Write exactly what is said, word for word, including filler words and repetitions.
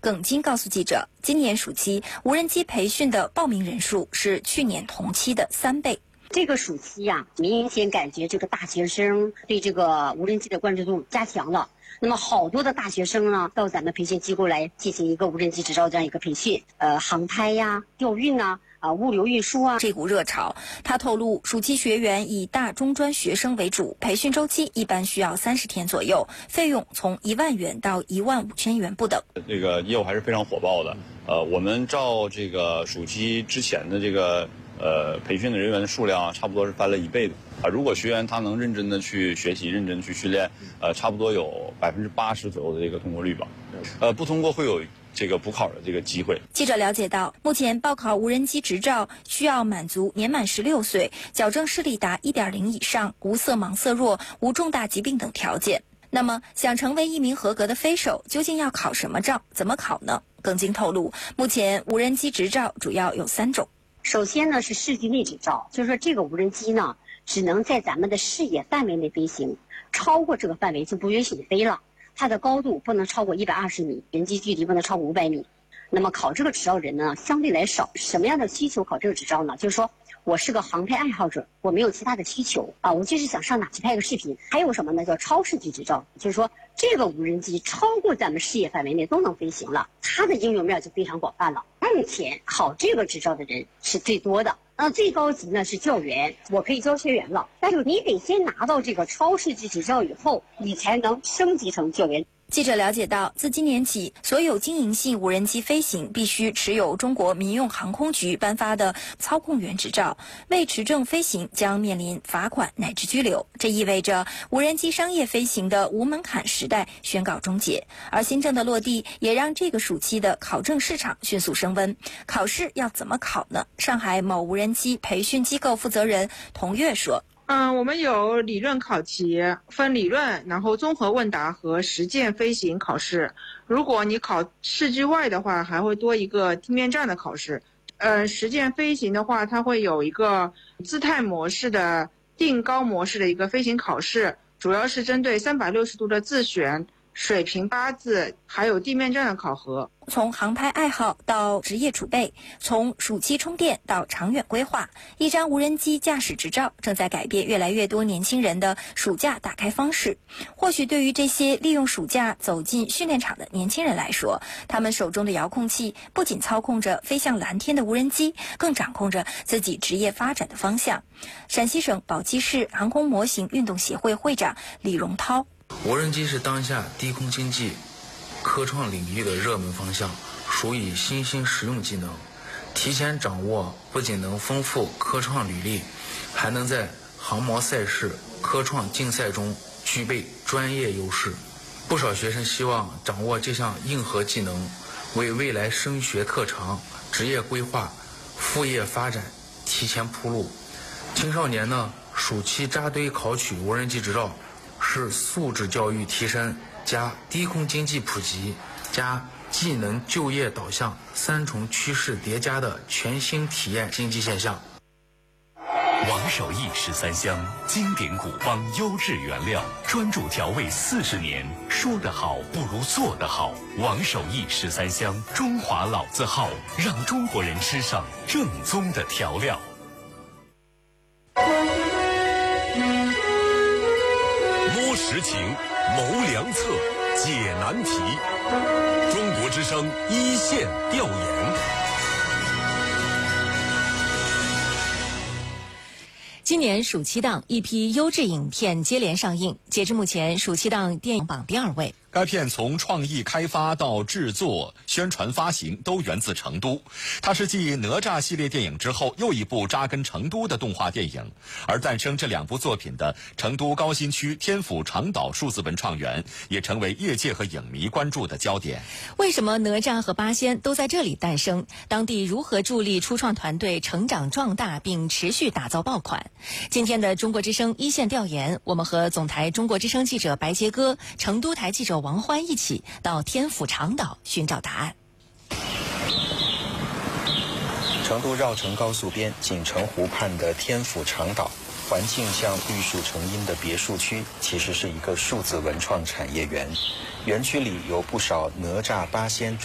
耿金告诉记者，今年暑期无人机培训的报名人数是去年同期的三倍。 这个暑期呀、啊，明显感觉这个大学生对这个无人机的关注度加强了。那么好多的大学生呢，到咱们培训机构来进行一个无人机执照这样一个培训，呃，航拍呀、调运呐、啊、物流运输啊。 这股热潮，他透露，暑期学员以大中专学生为主，培训周期一般需要三十天左右，费用从一万元到一万五千元不等。 这个业务还是非常火爆的。呃，我们照这个暑期之前的这个呃培训的人员的数量，差不多是翻了一倍的。啊，如果学员他能认真的去学习，认真去训练，呃，差不多有百分之八十左右的这个通过率吧。呃，不通过会有这个补考的这个机会。 记者了解到，目前报考无人机执照需要满足年满十六岁、矫正视力达一点零以上、无色盲色弱、无重大疾病等条件。那么，想成为一名合格的飞手，究竟要考什么照？怎么考呢？耿金透露，目前无人机执照主要有三种。 首先呢是视距内执照，就是说这个无人机呢只能在咱们的视野范围内飞行，超过这个范围就不允许你飞了。它的高度不能超过一百二十米，人机距离不能超过五百米。那么考这个执照人呢相对来少。什么样的需求考这个执照呢？就是说我是个航拍爱好者，我没有其他的需求啊，我就是想上哪去拍个视频。还有什么呢？叫超视距执照，就是说这个无人机超过咱们视野范围内都能飞行了，它的应用面就非常广泛了。目前考这个执照的人是最多的。那最高级呢是教员，我可以教学员了，但是你得先拿到这个超视距执照以后，你才能升级成教员。 记者了解到，自今年起，所有经营性无人机飞行必须持有中国民用航空局颁发的操控员执照，未持证飞行将面临罚款乃至拘留。这意味着无人机商业飞行的无门槛时代宣告终结。而新政的落地，也让这个暑期的考证市场迅速升温。考试要怎么考呢？上海某无人机培训机构负责人童月说。 嗯，我们有理论考题，分理论，然后综合问答和实践飞行考试。如果你考视距外的话，还会多一个地面站的考试。呃，实践飞行的话，它会有一个姿态模式的定高模式的一个飞行考试，主要是针对三百六十度的自旋、水平八字，还有地面站的考核。 从航拍爱好到职业储备，从暑期充电到长远规划，一张无人机驾驶执照正在改变越来越多年轻人的暑假打开方式。或许对于这些利用暑假走进训练场的年轻人来说，他们手中的遥控器不仅操控着飞向蓝天的无人机，更掌控着自己职业发展的方向。陕西省宝鸡市航空模型运动协会会长李荣涛， 无人机是当下低空经济科创领域的热门方向，属于新兴实用技能。提前掌握不仅能丰富科创履历，还能在航模赛事、科创竞赛中具备专业优势。不少学生希望掌握这项硬核技能，为未来升学特长、职业规划、副业发展提前铺路。青少年呢，暑期扎堆考取无人机执照，是素质教育提升加低空经济普及加技能就业导向三重趋势叠加的全新体验经济现象。 王守义十三香，经典古方优质原料，专注调味四十年，说得好不如做得好。王守义十三香，中华老字号，让中国人吃上正宗的调料。 摸实情，谋良策，解难题。中国之声一线调研。 今年暑期档一批优质影片接连上映，截至目前，暑期档电影榜第二位。 该片从创意开发到制作、宣传、发行都源自成都。它是继哪吒系列电影之后又一部扎根成都的动画电影。而诞生这两部作品的成都高新区天府长岛数字文创园，也成为业界和影迷关注的焦点。 为什么哪吒和八仙都在这里诞生？当地如何助力初创团队成长壮大并持续打造爆款？今天的中国之声一线调研，我们和总台中国之声记者白杰哥、成都台记者王欢一起到天府长岛寻找答案。 成都绕城高速边锦城湖畔的天府长岛，环境像绿树成荫的别墅区，其实是一个数字文创产业园。园区里有不少哪吒八仙